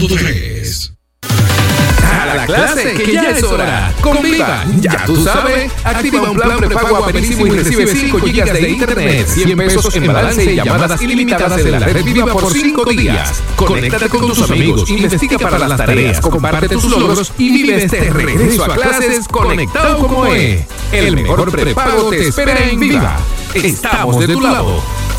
100.3. A la clase, que ya es hora. Con Viva, ya tú sabes, activa un plan prepago a Benísimo y recibe 5 GB de internet, 100 pesos en balance y llamadas ilimitadas de la red Viva por 5 días. Conéctate con tus amigos, investiga para las tareas, comparte tus logros y vive este regreso a clases conectado como es. El mejor prepago te espera en Viva. Estamos de tu lado.